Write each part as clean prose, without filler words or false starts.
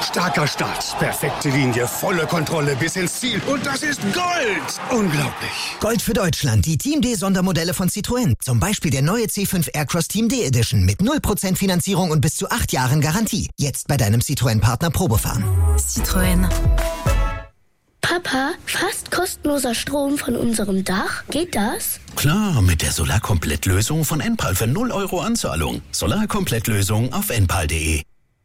Starker Start, perfekte Linie, volle Kontrolle bis ins Ziel. Und das ist Gold! Unglaublich. Gold für Deutschland, die Team D-Sondermodelle von Citroën. Zum Beispiel der neue C5 Aircross Team D Edition mit 0% Finanzierung und bis zu 8 Jahren Garantie. Jetzt bei deinem Citroën-Partner Probefahren. Citroën. Papa, fast kostenloser Strom von unserem Dach. Geht das? Klar, mit der Solarkomplettlösung von Enpal für 0 € Anzahlung. Solarkomplettlösung auf enpal.de.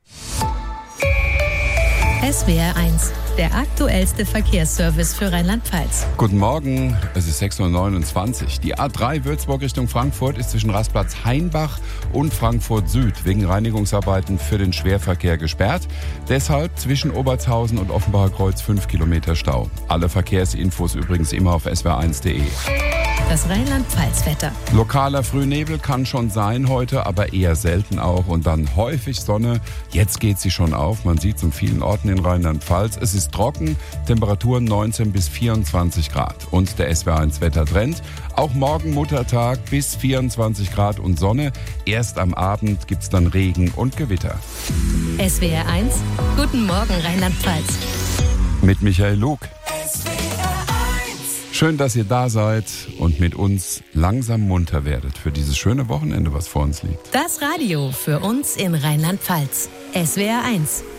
SWR 1, der aktuellste Verkehrsservice für Rheinland-Pfalz. Guten Morgen, es ist 6:29 Uhr. Die A3 Würzburg Richtung Frankfurt ist zwischen Rastplatz Hainbach und Frankfurt Süd wegen Reinigungsarbeiten für den Schwerverkehr gesperrt. Deshalb zwischen Obertshausen und Offenbacher Kreuz 5 Kilometer Stau. Alle Verkehrsinfos übrigens immer auf swr1.de. Das Rheinland-Pfalz-Wetter. Lokaler Frühnebel kann schon sein heute, aber eher selten auch. Und dann häufig Sonne. Jetzt geht sie schon auf. Man sieht es in vielen Orten in Rheinland-Pfalz. Es ist trocken, Temperaturen 19 bis 24 Grad. Und der SWR1-Wettertrend. Auch morgen Muttertag bis 24 Grad und Sonne. Erst am Abend gibt es dann Regen und Gewitter. SWR 1, guten Morgen Rheinland-Pfalz. Mit Michael Lug. Schön, dass ihr da seid und mit uns langsam munter werdet für dieses schöne Wochenende, was vor uns liegt. Das Radio für uns in Rheinland-Pfalz. SWR 1.